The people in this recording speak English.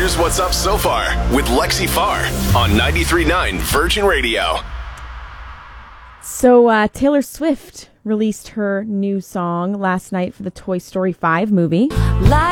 Here's what's up so far with Lexi Farr on 93.9 Virgin Radio. So Taylor Swift released her new song last night for the Toy Story 5 movie.